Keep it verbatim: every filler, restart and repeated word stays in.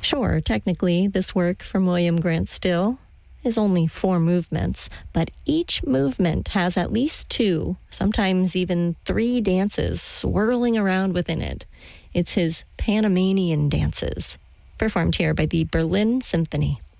Sure, technically, this work from William Grant Still is only four movements, but each movement has at least two, sometimes even three dances swirling around within it. It's his Panamanian dances, performed here by the Berlin Symphony.